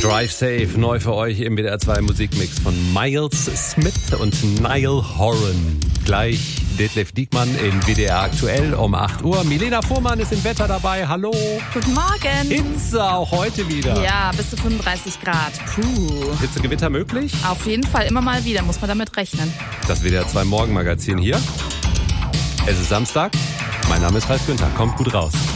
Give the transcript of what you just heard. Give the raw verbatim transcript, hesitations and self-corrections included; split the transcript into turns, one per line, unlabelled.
Drive Safe, neu für euch im W D R zwei Musikmix von Miles Smith und Niall Horan. Gleich Detlef Diekmann in W D R aktuell um acht Uhr. Milena Fuhrmann ist im Wetter dabei. Hallo.
Guten Morgen.
Hitze auch heute wieder.
Ja, bis zu fünfunddreißig Grad. Puh.
Hitzegewitter möglich?
Auf jeden Fall, immer mal wieder, muss man damit rechnen.
Das W D R zwei Morgenmagazin hier. Es ist Samstag. Mein Name ist Ralf Günther. Kommt gut raus.